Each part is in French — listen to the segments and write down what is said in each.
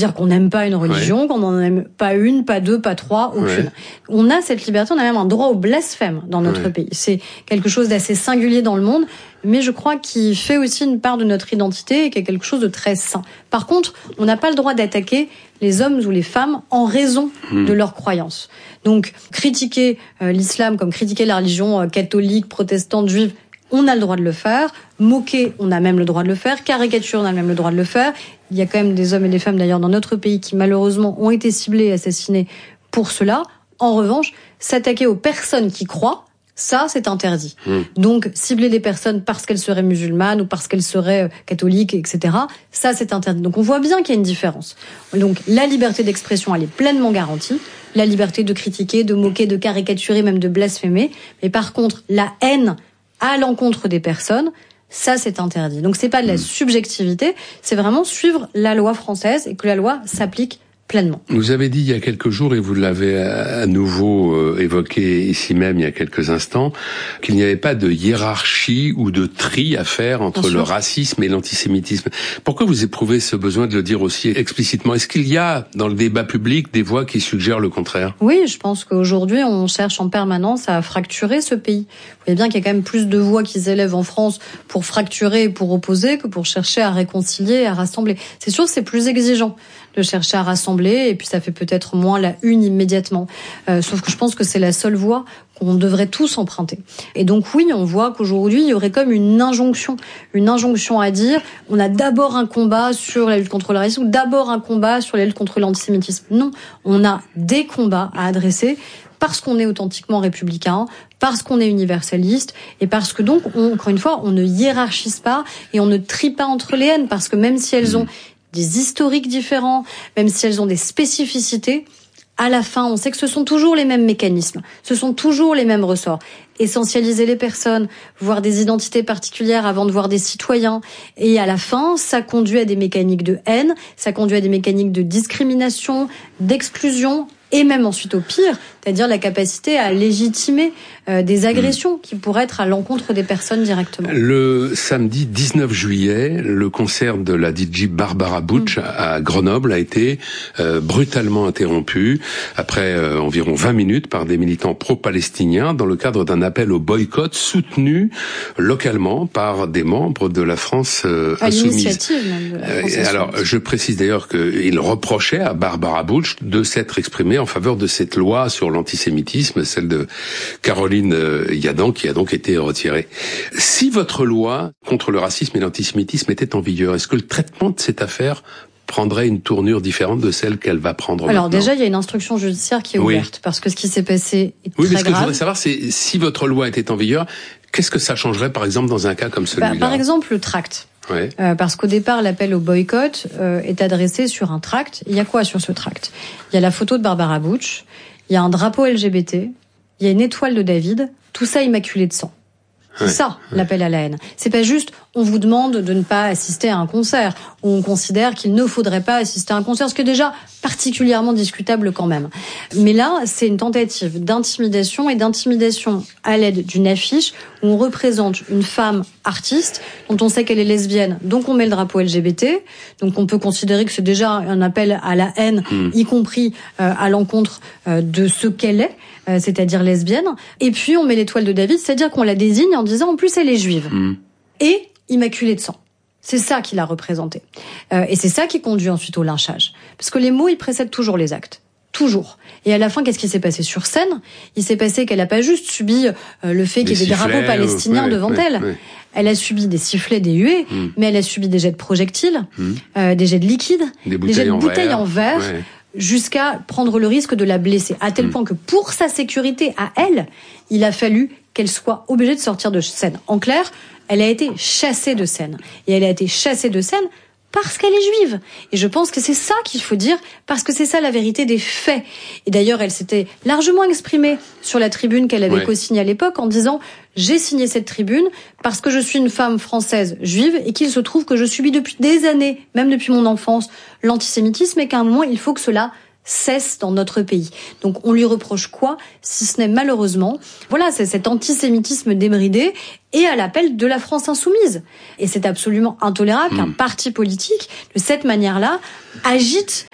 dire qu'on n'aime pas une religion, qu'on n'en aime pas une, pas deux, pas trois, aucune. On a cette liberté, on a même un droit au blasphème dans notre pays. C'est quelque chose d'assez singulier dans le monde, mais je crois qu'il fait aussi une part de notre identité et qu'il y a quelque chose de très sain. Par contre, on n'a pas le droit d'attaquer les hommes ou les femmes en raison de leurs croyances. Donc, critiquer l'islam comme critiquer la religion catholique, protestante, juive, on a le droit de le faire. Moquer, on a même le droit de le faire. Caricaturer, on a même le droit de le faire. Il y a quand même des hommes et des femmes d'ailleurs dans notre pays qui malheureusement ont été ciblés et assassinés pour cela. En revanche, s'attaquer aux personnes qui croient, ça, c'est interdit. Donc, cibler des personnes parce qu'elles seraient musulmanes ou parce qu'elles seraient catholiques, etc., ça, c'est interdit. Donc, on voit bien qu'il y a une différence. Donc, la liberté d'expression, elle est pleinement garantie. La liberté de critiquer, de moquer, de caricaturer, même de blasphémer. Mais par contre, la haine à l'encontre des personnes, ça, c'est interdit. Donc, c'est pas de la subjectivité, c'est vraiment suivre la loi française et que la loi s'applique pleinement. Vous avez dit il y a quelques jours, et vous l'avez à nouveau évoqué ici même il y a quelques instants, qu'il n'y avait pas de hiérarchie ou de tri à faire entre le racisme et l'antisémitisme. Pourquoi vous éprouvez ce besoin de le dire aussi explicitement? Est-ce qu'il y a dans le débat public des voix qui suggèrent le contraire? Oui, je pense qu'aujourd'hui, on cherche en permanence à fracturer ce pays. Vous voyez bien qu'il y a quand même plus de voix qui s'élèvent en France pour fracturer et pour opposer que pour chercher à réconcilier et à rassembler. C'est sûr que c'est plus exigeant de chercher à rassembler, et puis ça fait peut-être moins la une immédiatement. Sauf que je pense que c'est la seule voie qu'on devrait tous emprunter. Et donc oui, on voit qu'aujourd'hui, il y aurait comme une injonction à dire, on a d'abord un combat sur la lutte contre le racisme, ou d'abord un combat sur la lutte contre l'antisémitisme. Non, on a des combats à adresser, parce qu'on est authentiquement républicain, parce qu'on est universaliste, et parce que donc, encore une fois, on ne hiérarchise pas et on ne trie pas entre les haines, parce que même si elles ont des historiques différents, même si elles ont des spécificités, à la fin, on sait que ce sont toujours les mêmes mécanismes, ce sont toujours les mêmes ressorts. Essentialiser les personnes, voir des identités particulières avant de voir des citoyens. Et à la fin, ça conduit à des mécaniques de haine, ça conduit à des mécaniques de discrimination, d'exclusion, et même ensuite au pire, c'est-à-dire la capacité à légitimer des agressions qui pourraient être à l'encontre des personnes directement. Le samedi 19 juillet, le concert de la DJ Barbara Bush à Grenoble a été brutalement interrompu après environ 20 minutes par des militants pro-palestiniens dans le cadre d'un appel au boycott soutenu localement par des membres de la France insoumise. L'initiative même de la France insoumise. Alors, je précise d'ailleurs qu'il reprochait à Barbara Bush de s'être exprimée en faveur de cette loi sur l'antisémitisme, celle de Caroline Yadan, qui a donc été retirée. Si votre loi contre le racisme et l'antisémitisme était en vigueur, est-ce que le traitement de cette affaire prendrait une tournure différente de celle qu'elle va prendre maintenant? Alors déjà, il y a une instruction judiciaire qui est ouverte, parce que ce qui s'est passé est très grave. Oui, mais ce que je voudrais savoir, c'est si votre loi était en vigueur, qu'est-ce que ça changerait, par exemple, dans un cas comme celui-là? Par exemple, le tract. Parce qu'au départ, l'appel au boycott est adressé sur un tract. Il y a quoi sur ce tract? Il y a la photo de Barbara Bush, il y a un drapeau LGBT, il y a une étoile de David, tout ça immaculé de sang. C'est ça, l'appel à la haine. C'est pas juste, on vous demande de ne pas assister à un concert, ou on considère qu'il ne faudrait pas assister à un concert, ce qui est déjà particulièrement discutable quand même. Mais là, c'est une tentative d'intimidation, et d'intimidation à l'aide d'une affiche où on représente une femme artiste, dont on sait qu'elle est lesbienne, donc on met le drapeau LGBT, donc on peut considérer que c'est déjà un appel à la haine, y compris à l'encontre de ce qu'elle est, c'est-à-dire lesbienne. Et puis on met l'étoile de David, c'est-à-dire qu'on la désigne en disant en plus elle est juive. Et immaculée de sang. C'est ça qu'il a représenté. Et c'est ça qui conduit ensuite au lynchage. Parce que les mots, ils précèdent toujours les actes. Toujours. Et à la fin, qu'est-ce qui s'est passé sur scène? Il s'est passé qu'elle n'a pas juste subi le fait qu'il y ait des drapeaux palestiniens devant elle. Elle a subi des sifflets, des huées, mais elle a subi des jets de projectiles, des jets de liquide, des jets de bouteilles en verre, jusqu'à prendre le risque de la blesser. À tel point que pour sa sécurité à elle, il a fallu qu'elle soit obligée de sortir de scène. En clair, elle a été chassée de scène. Et elle a été chassée de scène parce qu'elle est juive. Et je pense que c'est ça qu'il faut dire, parce que c'est ça la vérité des faits. Et d'ailleurs, elle s'était largement exprimée sur la tribune qu'elle avait co-signée à l'époque en disant « J'ai signé cette tribune parce que je suis une femme française juive et qu'il se trouve que je subis depuis des années, même depuis mon enfance, l'antisémitisme et qu'à un moment, il faut que cela cesse dans notre pays. » Donc on lui reproche quoi, si ce n'est malheureusement, voilà, c'est cet antisémitisme débridé et à l'appel de la France insoumise. Et c'est absolument intolérable qu'un parti politique, de cette manière-là, agite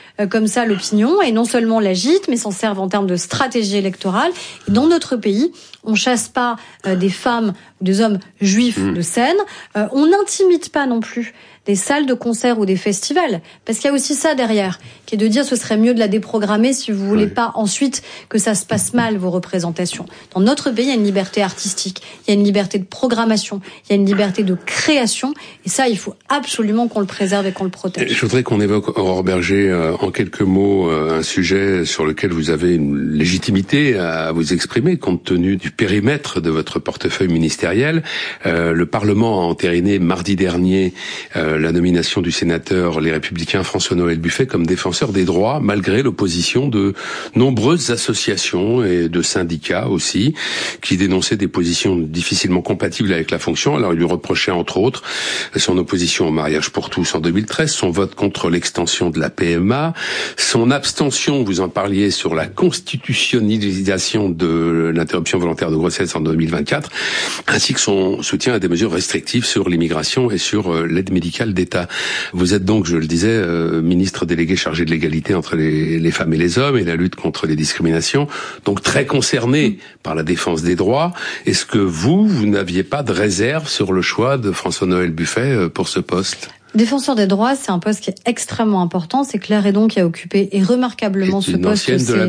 comme ça l'opinion, et non seulement l'agite, mais s'en servent en termes de stratégie électorale. Et dans notre pays, on chasse pas des femmes ou des hommes juifs de scène, on n'intimide pas non plus des salles de concert ou des festivals, parce qu'il y a aussi ça derrière, qui est de dire ce serait mieux de la déprogrammer si vous voulez pas ensuite que ça se passe mal, vos représentations. Dans notre pays, il y a une liberté artistique, il y a une liberté de programmation, il y a une liberté de création, et ça, il faut absolument qu'on le préserve et qu'on le protège. Je voudrais qu'on évoque, Aurore Bergé, en quelques mots, un sujet sur lequel vous avez une légitimité à vous exprimer, compte tenu du périmètre de votre portefeuille ministériel. Le Parlement a entériné mardi dernier la nomination du sénateur Les Républicains François-Noël Buffet comme défenseur des droits, malgré l'opposition de nombreuses associations et de syndicats aussi, qui dénonçaient des positions difficilement compatibles avec la fonction. Alors il lui reprochait entre autres son opposition au mariage pour tous en 2013, son vote contre l'extension de la PMA, son abstention, vous en parliez, sur la constitutionnalisation de l'interruption volontaire de grossesse en 2024, ainsi que son soutien à des mesures restrictives sur l'immigration et sur l'aide médicale d'État. Vous êtes donc, je le disais, ministre délégué chargé de l'égalité entre les femmes et les hommes et la lutte contre les discriminations, donc très concerné par la défense des droits. Est-ce que vous n'aviez pas de réserve sur le choix de François-Noël Buffet pour ce poste ? Défenseur des droits, c'est un poste qui est extrêmement important. C'est Claire Hédon qui a occupé et remarquablement ce poste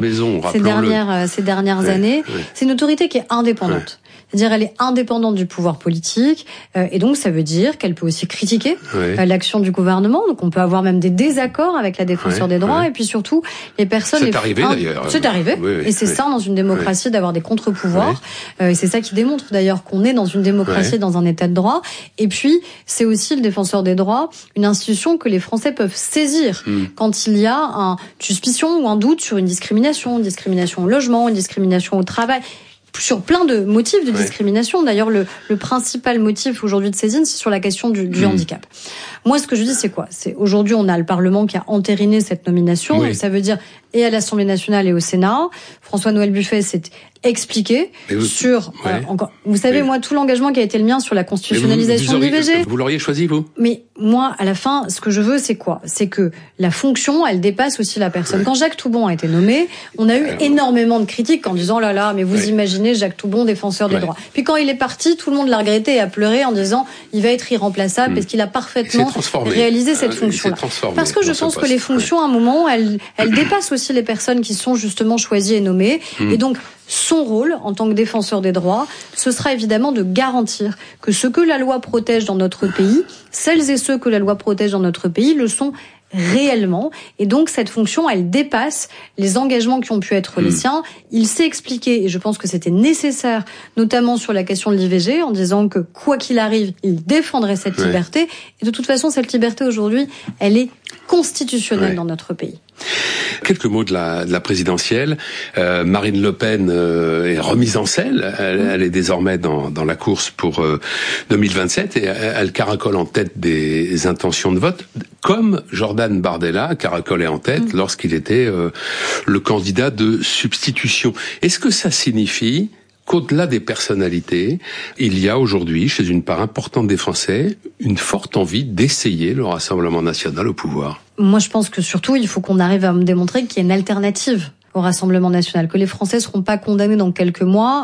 ces dernières années. Ouais. C'est une autorité qui est indépendante. Ouais. C'est-à-dire, elle est indépendante du pouvoir politique, et donc ça veut dire qu'elle peut aussi critiquer l'action du gouvernement. Donc on peut avoir même des désaccords avec la défenseur des droits, et puis surtout les personnes. C'est arrivé d'ailleurs. C'est arrivé, et c'est ça dans une démocratie d'avoir des contre-pouvoirs. Et c'est ça qui démontre d'ailleurs qu'on est dans une démocratie, dans un état de droit. Et puis c'est aussi le défenseur des droits, une institution que les Français peuvent saisir quand il y a une suspicion ou un doute sur une discrimination au logement, une discrimination au travail. Sur plein de motifs de discrimination. D'ailleurs, le principal motif aujourd'hui de saisine, c'est sur la question du handicap. Moi, ce que je dis, c'est quoi ? C'est aujourd'hui, on a le Parlement qui a entériné cette nomination. Donc, ça veut dire, et à l'Assemblée nationale et au Sénat, François-Noël Buffet s'est expliqué sur... encore, vous savez, moi, tout l'engagement qui a été le mien sur la constitutionnalisation de l'IVG... Vous l'auriez choisi, vous ? Mais moi, à la fin, ce que je veux, c'est quoi ? C'est que la fonction, elle dépasse aussi la personne. Quand Jacques Toubon a été nommé, on a eu énormément de critiques en disant, là là, mais vous imaginez Jacques Toubon, défenseur des droits. Puis quand il est parti, tout le monde l'a regretté et a pleuré en disant, il va être irremplaçable parce qu'il a parfaitement réalisé cette fonction-là. Parce que je pense que les fonctions, à un moment, elles dépassent aussi les personnes qui sont justement choisies et nommées. Et donc, son rôle, en tant que défenseur des droits, ce sera évidemment de garantir que ce que la loi protège dans notre pays, celles et ceux que la loi protège dans notre pays le sont réellement. Et donc, cette fonction, elle dépasse les engagements qui ont pu être les siens. Il s'est expliqué, et je pense que c'était nécessaire, notamment sur la question de l'IVG, en disant que, quoi qu'il arrive, il défendrait cette liberté. Et de toute façon, cette liberté, aujourd'hui, elle est constitutionnelle dans notre pays. Quelques mots de la présidentielle. Marine Le Pen est remise en selle. Elle est désormais dans la course pour 2027 et elle caracole en tête des intentions de vote, comme Jordan Bardella caracolait en tête lorsqu'il était le candidat de substitution. Est-ce que ça signifie qu'au-delà des personnalités, il y a aujourd'hui, chez une part importante des Français, une forte envie d'essayer le Rassemblement national au pouvoir ? Moi, je pense que surtout, il faut qu'on arrive à me démontrer qu'il y a une alternative au Rassemblement national, que les Français seront pas condamnés dans quelques mois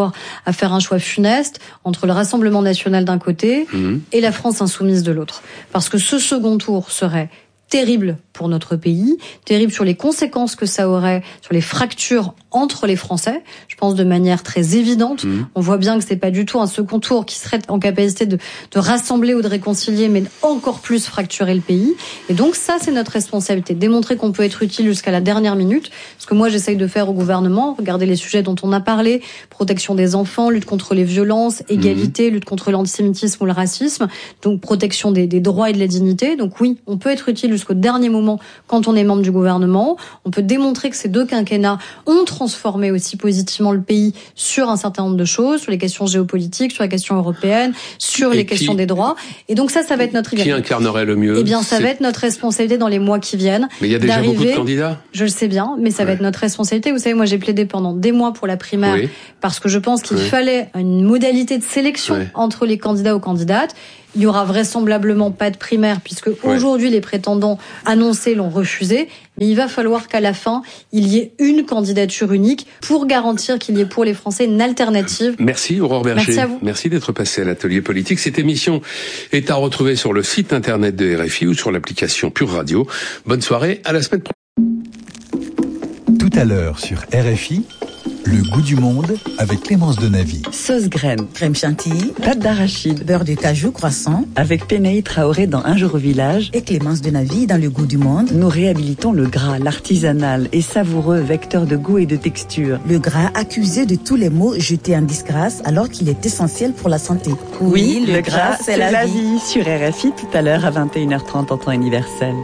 à faire un choix funeste entre le Rassemblement national d'un côté et la France insoumise de l'autre. Parce que ce second tour serait terrible pour notre pays, terrible sur les conséquences que ça aurait, sur les fractures entre les Français. Je pense de manière très évidente. On voit bien que c'est pas du tout un second tour qui serait en capacité de rassembler ou de réconcilier, mais encore plus fracturer le pays. Et donc ça, c'est notre responsabilité. Démontrer qu'on peut être utile jusqu'à la dernière minute. Ce que moi, j'essaye de faire au gouvernement. Regardez les sujets dont on a parlé. Protection des enfants, lutte contre les violences, égalité, lutte contre l'antisémitisme ou le racisme. Donc protection des droits et de la dignité. Donc oui, on peut être utile jusqu'au dernier moment quand on est membre du gouvernement. On peut démontrer que ces deux quinquennats ont transformé aussi positivement le pays sur un certain nombre de choses, sur les questions géopolitiques, sur la question européenne, sur les questions des droits. Et donc ça va être notre... Qui incarnerait le mieux ? Eh bien, ça va être notre responsabilité dans les mois qui viennent. Mais il y a déjà beaucoup de candidats. Je le sais bien, mais ça va être notre responsabilité. Vous savez, moi, j'ai plaidé pendant des mois pour la primaire parce que je pense qu'il fallait une modalité de sélection entre les candidats ou candidates. Il y aura vraisemblablement pas de primaire puisque aujourd'hui les prétendants annoncés l'ont refusé. Mais il va falloir qu'à la fin, il y ait une candidature unique pour garantir qu'il y ait pour les Français une alternative. Merci Aurore Berger. Merci à vous. Merci d'être passé à l'atelier politique. Cette émission est à retrouver sur le site internet de RFI ou sur l'application Pure Radio. Bonne soirée, à la semaine prochaine. Tout à l'heure sur RFI, le goût du monde avec Clémence Denavy. Sauce graine, crème chantilly, pâte d'arachide, beurre de cajou croissant. Avec Pénaï Traoré dans Un jour au village et Clémence Denavy dans le goût du monde. Nous réhabilitons le gras, l'artisanal et savoureux vecteur de goût et de texture. Le gras accusé de tous les maux jetés en disgrâce alors qu'il est essentiel pour la santé. Oui, le gras, c'est la vie. Sur RFI tout à l'heure à 21h30 en temps universel.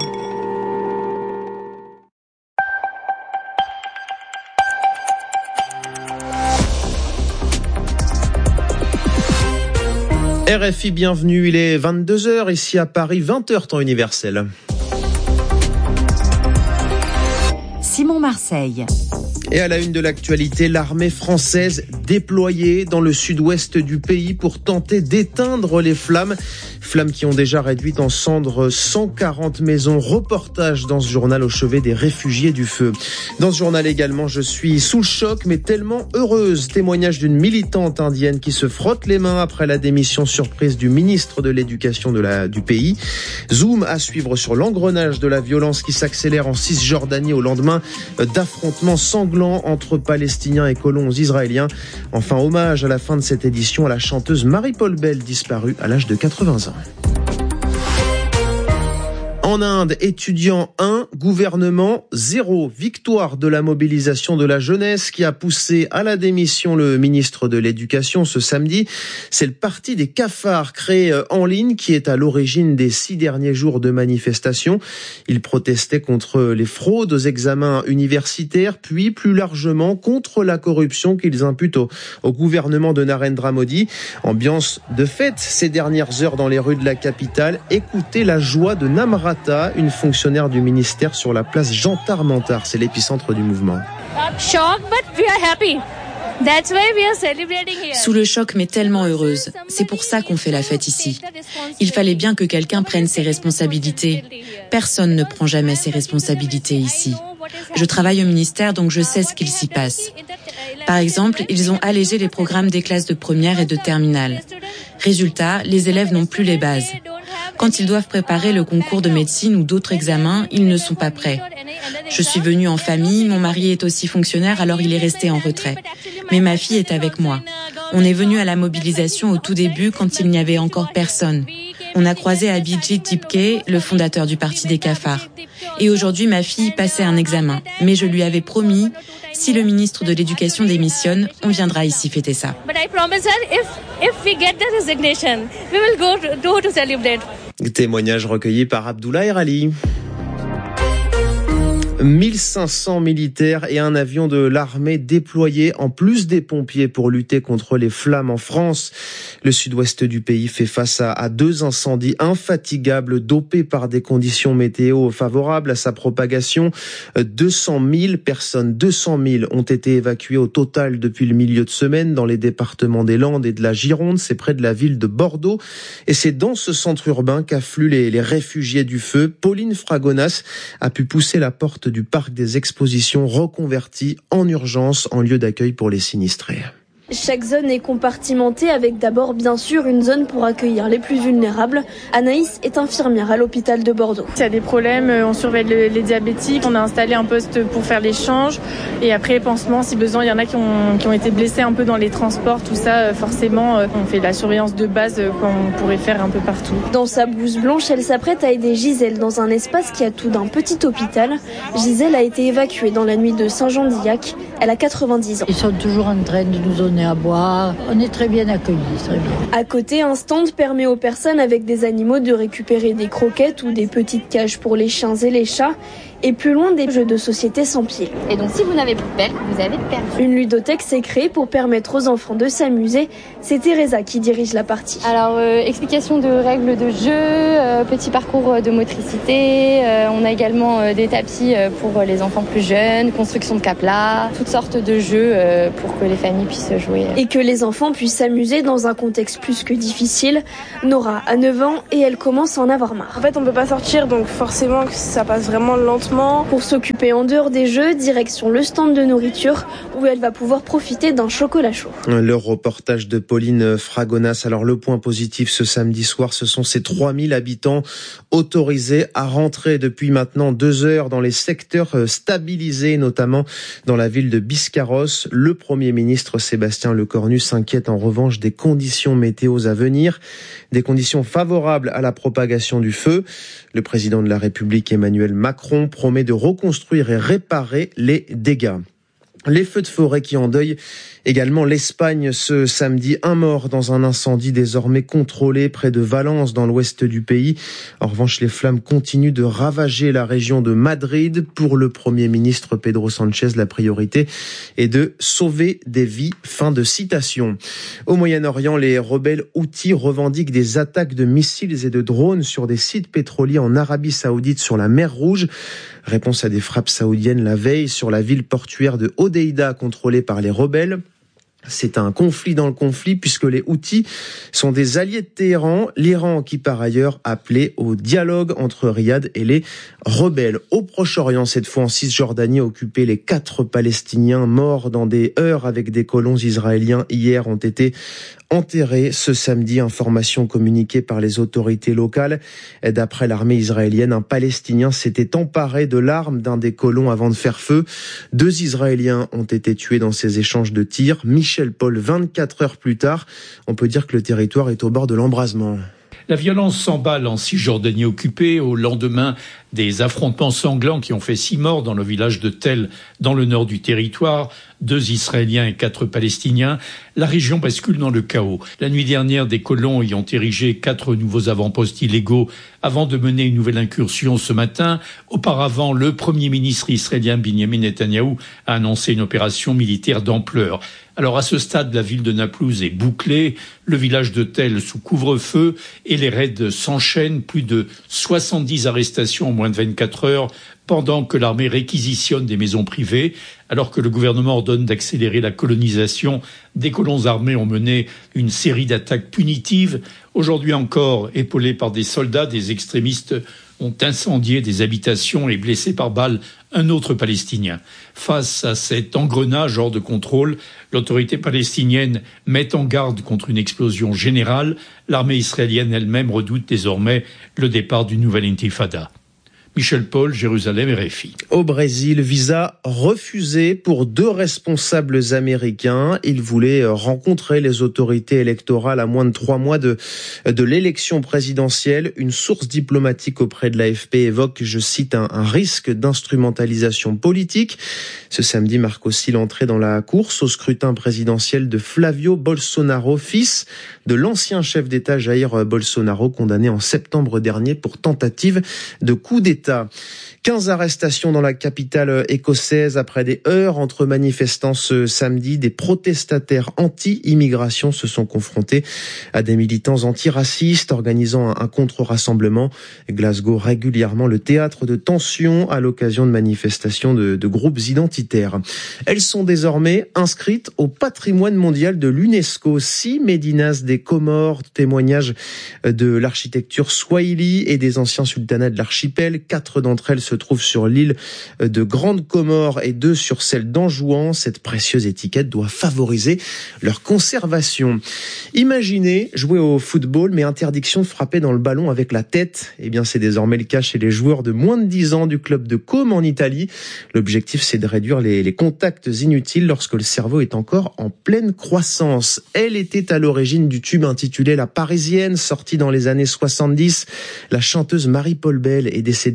RFI, bienvenue, il est 22h, ici à Paris, 20h temps universel. Simon Marseille. Et à la une de l'actualité, l'armée française déployée dans le sud-ouest du pays pour tenter d'éteindre les flammes. Flammes qui ont déjà réduit en cendres 140 maisons. Reportage dans ce journal au chevet des réfugiés du feu. Dans ce journal également, je suis sous le choc mais tellement heureuse. Témoignage d'une militante indienne qui se frotte les mains après la démission surprise du ministre de l'Éducation du pays. Zoom à suivre sur l'engrenage de la violence qui s'accélère en Cisjordanie au lendemain d'affrontements sanglants entre Palestiniens et colons israéliens. Enfin, hommage à la fin de cette édition à la chanteuse Marie-Paul Bell, disparue à l'âge de 80 ans. En Inde, étudiants 1, gouvernement 0. Victoire de la mobilisation de la jeunesse qui a poussé à la démission le ministre de l'Éducation ce samedi. C'est le parti des cafards créé en ligne qui est à l'origine des 6 derniers jours de manifestation. Ils protestaient contre les fraudes aux examens universitaires, puis plus largement contre la corruption qu'ils imputent au gouvernement de Narendra Modi. Ambiance de fête ces dernières heures dans les rues de la capitale. Écoutez la joie de Namrata, une fonctionnaire du ministère sur la place Jean Tarmentard. C'est l'épicentre du mouvement. Sous le choc, mais tellement heureuse. C'est pour ça qu'on fait la fête ici. Il fallait bien que quelqu'un prenne ses responsabilités. Personne ne prend jamais ses responsabilités ici. Je travaille au ministère, donc je sais ce qu'il s'y passe. Par exemple, ils ont allégé les programmes des classes de première et de terminale. Résultat, les élèves n'ont plus les bases. Quand ils doivent préparer le concours de médecine ou d'autres examens, ils ne sont pas prêts. Je suis venue en famille, mon mari est aussi fonctionnaire, alors il est resté en retrait. Mais ma fille est avec moi. On est venu à la mobilisation au tout début quand il n'y avait encore personne. On a croisé Abhijit Tipke, le fondateur du Parti des cafards. Et aujourd'hui, ma fille passait un examen. Mais je lui avais promis, si le ministre de l'Éducation démissionne, on viendra ici fêter ça. Témoignage recueilli par Abdullah Erali. 1500 militaires et un avion de l'armée déployés en plus des pompiers pour lutter contre les flammes en France. Le sud-ouest du pays fait face à 2 incendies infatigables dopés par des conditions météo favorables à sa propagation. 200 000 personnes ont été évacuées au total depuis le milieu de semaine dans les départements des Landes et de la Gironde. C'est près de la ville de Bordeaux. Et c'est dans ce centre urbain qu'affluent les réfugiés du feu. Pauline Fragonas a pu pousser la porte du parc des expositions reconverti en urgence en lieu d'accueil pour les sinistrés. Chaque zone est compartimentée avec d'abord bien sûr une zone pour accueillir les plus vulnérables. Anaïs est infirmière à l'hôpital de Bordeaux. S'il y a des problèmes, on surveille les diabétiques, on a installé un poste pour faire l'échange et après pansement si besoin, il y en a qui ont été blessés un peu dans les transports, tout ça forcément on fait la surveillance de base qu'on pourrait faire un peu partout. Dans sa blouse blanche, elle s'apprête à aider Gisèle dans un espace qui a tout d'un petit hôpital. Gisèle a été évacuée dans la nuit de Saint-Jean-d'Illac. Elle a 90 ans. Ils sont toujours en train de nous donner à boire. On est très bien accueillis, très bien. À côté, un stand permet aux personnes avec des animaux de récupérer des croquettes ou des petites cages pour les chiens et les chats. et plus loin des jeux de société sans piles. Et donc si vous n'avez plus de pelle, vous avez perdu. Une ludothèque s'est créée pour permettre aux enfants de s'amuser. C'est Teresa qui dirige la partie. Alors explication de règles de jeu, petit parcours de motricité, on a également des tapis pour les enfants plus jeunes, construction de caplas, toutes sortes de jeux pour que les familles puissent jouer. Et que les enfants puissent s'amuser dans un contexte plus que difficile. Nora a 9 ans et elle commence à en avoir marre. En fait, on peut pas sortir, donc forcément que ça passe vraiment lentement. Pour s'occuper en dehors des jeux, direction le stand de nourriture où elle va pouvoir profiter d'un chocolat chaud. Le reportage de Pauline Fragonas. Alors le point positif ce samedi soir, ce sont ces 3000 habitants autorisés à rentrer depuis maintenant 2 heures dans les secteurs stabilisés, notamment dans la ville de Biscarrosse. Le Premier ministre Sébastien Lecornu s'inquiète en revanche des conditions météo à venir, des conditions favorables à la propagation du feu. Le président de la République Emmanuel Macron promet de reconstruire et réparer les dégâts. Les feux de forêt qui endeuillent également l'Espagne ce samedi. Un mort dans un incendie désormais contrôlé près de Valence dans l'ouest du pays. En revanche, les flammes continuent de ravager la région de Madrid. Pour le Premier ministre Pedro Sánchez, la priorité est de sauver des vies. Fin de citation. Au Moyen-Orient, les rebelles houthis revendiquent des attaques de missiles et de drones sur des sites pétroliers en Arabie Saoudite sur la mer Rouge. Réponse à des frappes saoudiennes la veille sur la ville portuaire de Hodeïda contrôlée par les rebelles. C'est un conflit dans le conflit puisque les Houthis sont des alliés de Téhéran, l'Iran qui par ailleurs appelé au dialogue entre Riyad et les rebelles. Au Proche-Orient, cette fois en Cisjordanie, occupés, les 4 Palestiniens morts dans des heurts avec des colons israéliens hier ont été enterrés ce samedi. Information communiquée par les autorités locales. D'après l'armée israélienne, un Palestinien s'était emparé de l'arme d'un des colons avant de faire feu. 2 Israéliens ont été tués dans ces échanges de tirs. Michel Paul, 24 heures plus tard, on peut dire que le territoire est au bord de l'embrasement. La violence s'emballe en Cisjordanie occupée au lendemain des affrontements sanglants qui ont fait 6 morts dans le village de Tel, dans le nord du territoire, 2 Israéliens et 4 Palestiniens. La région bascule dans le chaos. La nuit dernière, des colons y ont érigé 4 nouveaux avant-postes illégaux avant de mener une nouvelle incursion ce matin. Auparavant, le Premier ministre israélien Benjamin Netanyahou a annoncé une opération militaire d'ampleur. Alors à ce stade, la ville de Naplouse est bouclée, le village de Tel sous couvre-feu et les raids s'enchaînent, plus de 70 arrestations en moins de 24 heures pendant que l'armée réquisitionne des maisons privées. Alors que le gouvernement ordonne d'accélérer la colonisation, des colons armés ont mené une série d'attaques punitives. Aujourd'hui encore, épaulés par des soldats, des extrémistes ont incendié des habitations et blessé par balle un autre Palestinien. Face à cet engrenage hors de contrôle, l'autorité palestinienne met en garde contre une explosion générale. L'armée israélienne elle-même redoute désormais le départ d'une nouvelle intifada. Michel Paul, Jérusalem, RFI. Au Brésil, visa refusé pour 2 responsables américains. Ils voulaient rencontrer les autorités électorales à moins de 3 mois de l'élection présidentielle. Une source diplomatique auprès de l'AFP évoque, je cite, un risque d'instrumentalisation politique. Ce samedi marque aussi l'entrée dans la course au scrutin présidentiel de Flavio Bolsonaro, fils de l'ancien chef d'État Jair Bolsonaro, condamné en septembre dernier pour tentative de coup d'État. 15 arrestations dans la capitale écossaise après des heurts entre manifestants ce samedi. Des protestataires anti-immigration se sont confrontés à des militants antiracistes organisant un contre-rassemblement. Glasgow, régulièrement le théâtre de tensions à l'occasion de manifestations de groupes identitaires. Elles sont désormais inscrites au patrimoine mondial de l'UNESCO. 6 médinas des Comores, témoignages de l'architecture swahili et des anciens sultanats de l'archipel. 4 d'entre elles se trouvent sur l'île de Grande Comore et 2 sur celle d'Anjouan. Cette précieuse étiquette doit favoriser leur conservation. Imaginez jouer au football, mais interdiction de frapper dans le ballon avec la tête. Eh bien, c'est désormais le cas chez les joueurs de moins de 10 ans du club de Côme en Italie. L'objectif, c'est de réduire les contacts inutiles lorsque le cerveau est encore en pleine croissance. Elle était à l'origine du tube intitulé La Parisienne, sorti dans les années 70. La chanteuse Marie-Paul Bell est décédée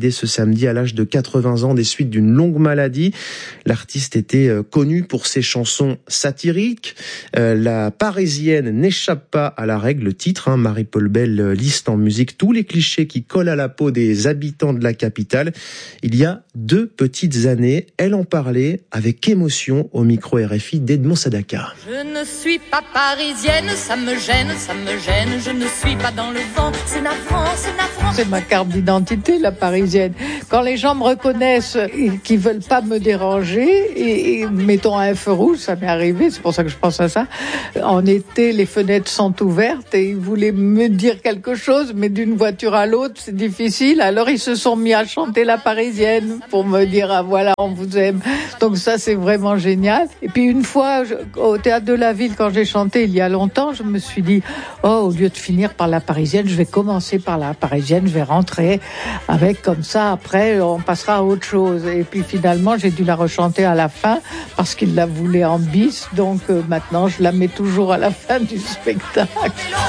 décédée ce samedi à l'âge de 80 ans des suites d'une longue maladie. L'artiste était connue pour ses chansons satiriques. La Parisienne n'échappe pas à la règle, le titre. Marie-Paul Bell liste en musique tous les clichés qui collent à la peau des habitants de la capitale. Il y a 2 petites années, elle en parlait avec émotion au micro RFI d'Edmond Sadaka. Je ne suis pas parisienne, ça me gêne, je ne suis pas dans le vent, c'est navrant. C'est ma carte d'identité, la parisienne. Quand les gens me reconnaissent et qu'ils veulent pas me déranger, et mettons un feu rouge, ça m'est arrivé, c'est pour ça que je pense à ça. En été, les fenêtres sont ouvertes et ils voulaient me dire quelque chose, mais d'une voiture à l'autre, c'est difficile. Alors ils se sont mis à chanter la parisienne pour me dire, ah voilà, on vous aime. Donc ça, c'est vraiment génial. Et puis une fois, au Théâtre de la Ville, quand j'ai chanté il y a longtemps, je me suis dit, au lieu de finir par la parisienne, je vais commencer par la parisienne, je vais rentrer avec comme ça, après on passera à autre chose. Et puis finalement, j'ai dû la rechanter à la fin parce qu'il la voulait en bis, donc maintenant je la mets toujours à la fin du spectacle.